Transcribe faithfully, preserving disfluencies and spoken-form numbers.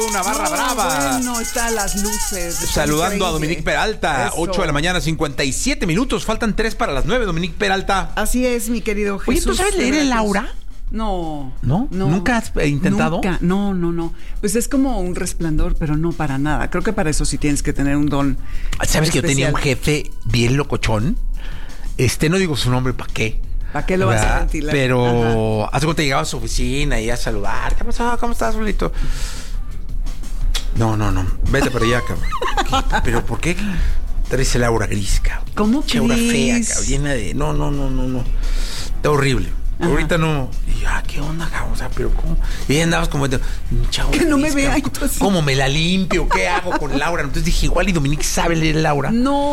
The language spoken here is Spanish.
una barra No, brava. Bueno, están las luces. Está Saludando increíble. a Dominique Peralta, Eso. ocho de la mañana, cincuenta y siete minutos. Faltan tres para las nueve, Dominique Peralta. Así es, mi querido Jesús. Oye, ¿tú sabes leer el aura? No. ¿No? ¿Nunca has intentado? Nunca, no, no, no. Pues es como un resplandor, pero no para nada. Creo que para eso sí tienes que tener un don. ¿Sabes que yo tenía especial. un jefe bien locochón? Este, no digo su nombre, ¿para qué? ¿Para qué lo vas a ¿Verdad? ventilar? Pero hace cuenta llegaba a su oficina y a saludar. ¿Qué pasó? ¿Cómo estás, Solito? No, no, no. Vete para allá, cabrón. ¿Pero por qué? Traes el aura gris, cabrón. ¿Cómo Che, aura fea, crees? cabrón. Llena de... No, no, no, no, no. Está horrible. Ajá. Ahorita no. Y yo, ah, ¿qué onda, cabrón? O sea, pero ¿cómo? Y ahí andabas como... de, "Chao, Que no me gris, vea, cabrón. entonces. ¿Cómo me la limpio? ¿Qué hago con Laura? Entonces dije, igual y Dominique sabe leer el aura. No.